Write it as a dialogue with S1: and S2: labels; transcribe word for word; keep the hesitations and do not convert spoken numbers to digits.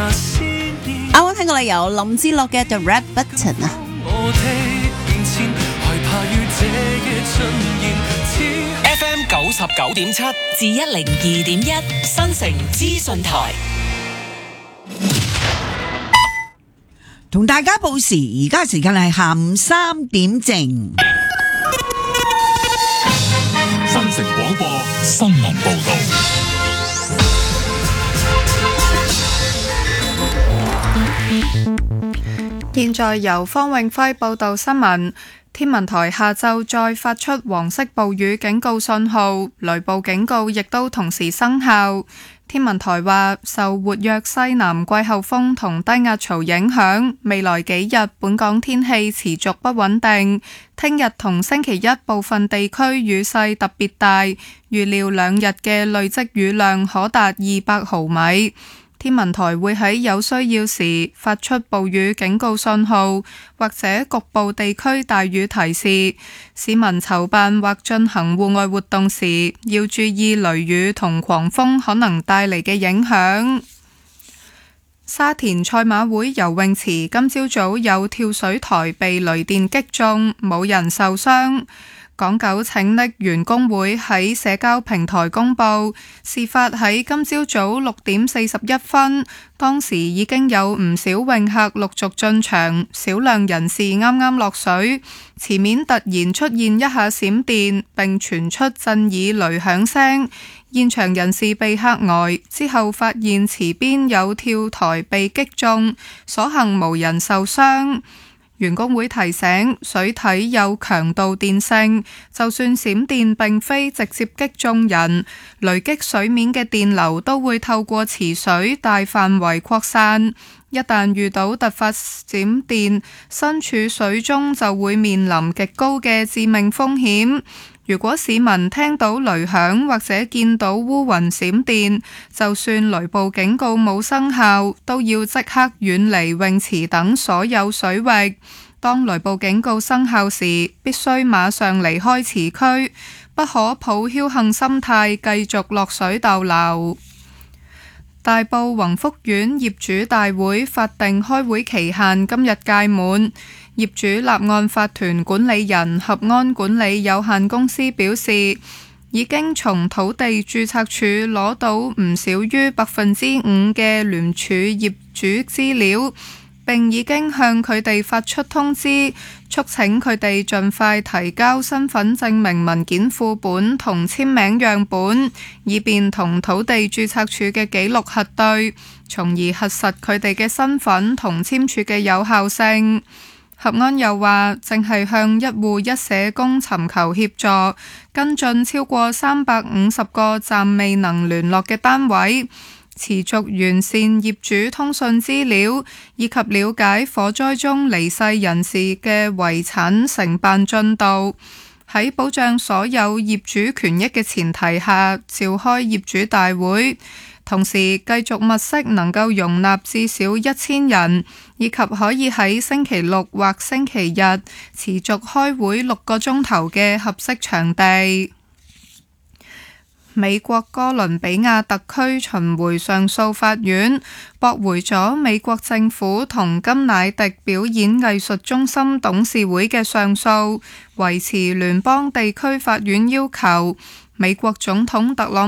S1: 啱啱聽過你有林志樂嘅 The Red Button 啊。
S2: F M 九十九點七至一零二點一新城資訊台，
S3: 同大家報時，而家時間係下午三點正。
S4: 新城廣播新聞報道。
S5: 現在由方永輝報道新聞。天文台下晝再發出黃色暴雨警告信號，雷暴警告亦都同時生效。天文台話，受活躍西南季候風同低壓槽影響，未來幾日本港天氣持續不穩定。聽日同星期一部分地區雨勢特別大，預料兩日嘅累積雨量可達二百毫米。天文台會喺有需要時發出暴雨警告信號，或者局部地區大雨提示。市民籌辦或進行戶外活動時，要注意雷雨同狂風可能帶嚟嘅影響。沙田賽馬會游泳池今朝早有跳水台被雷電擊中，冇人受傷。港九拯溺員工會喺社交平台公布，事發喺今朝早六點四十一分，當時已經有唔少泳客陸續進場，少量人士啱啱落水，池面突然出現一下閃電，並傳出震耳雷響聲，現場人士被嚇呆，之後發現池邊有跳台被擊中，所幸無人受傷。員工會提醒，水體有強度電性，就算閃電並非直接擊中人，雷擊水面嘅電流都會透過池水大範圍擴散。一旦遇到突發閃電，身處水中就會面臨極高嘅致命風險。如果市民聽到雷響或者見到烏雲閃電，就算雷暴警告冇生效，都要即刻遠離泳池等所有水域。當雷暴警告生效時，必須馬上離開池區，不可抱僥倖心態繼續落水逗留。大埔宏福苑業主大會法定開會期限今日屆滿。業主立案法團管理人合安管理有限公司表示，已經從土地註冊處攞到唔少於百分之五嘅聯署業主資料，並已經向佢哋發出通知，促請佢哋盡快提交身份證明文件副本同簽名樣本，以便同土地註冊處嘅記錄核對，從而核實佢哋嘅身份同簽署嘅有效性。合安又話，正係向一戶一社工尋求協助，跟進超過三百五十個暫未能聯絡嘅單位，持續完善業主通訊資料，以及了解火災中離世人士嘅遺產承辦進度。喺保障所有業主權益嘅前提下，召開業主大會。同時繼續物色能夠容納至少一千人，以及可以喺星期六或星期日持續開會六個鐘頭嘅合適場地。美國哥倫比亞特區巡迴上訴法院駁回咗美國政府同甘迺迪表演藝術中心董事會嘅上訴，維持聯邦地區法院要求。美國總統特朗